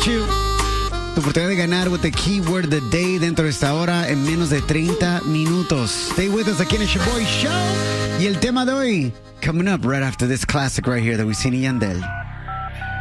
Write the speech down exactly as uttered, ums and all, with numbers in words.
you. Tu oportunidad de ganar with the keyword of the day dentro de esta hora en menos de treinta minutos. Stay with us aquí en el Shaboy Show. Y el tema de hoy, coming up right after this classic right here that we seen in Yandel.